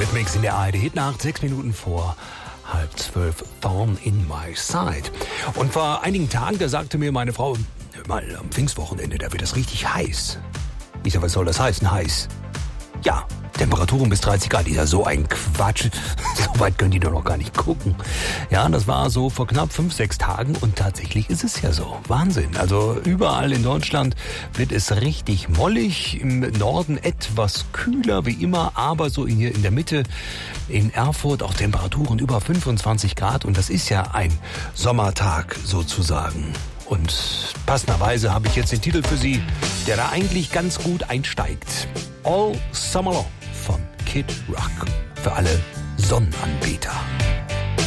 Eurythmics in der ARD Hitnacht, 6 Minuten vor 11:30, Thorn in my side. Und vor einigen Tagen, da sagte mir meine Frau, hör mal, am Pfingstwochenende, da wird es richtig heiß. Ich sag, was soll das heißen, heiß? Ja, Temperaturen bis 30 Grad, ist ja so ein Quatsch. So weit können die doch noch gar nicht gucken. Ja, das war so vor knapp 5-6 Tagen und tatsächlich ist es ja so. Wahnsinn. Also überall in Deutschland wird es richtig mollig. Im Norden etwas kühler wie immer, aber so hier in der Mitte in Erfurt auch Temperaturen über 25 Grad. Und das ist ja ein Sommertag sozusagen. Und passenderweise habe ich jetzt den Titel für Sie, der da eigentlich ganz gut einsteigt. All Summer Long von Kid Rock. Für alle Sonnenanbeter.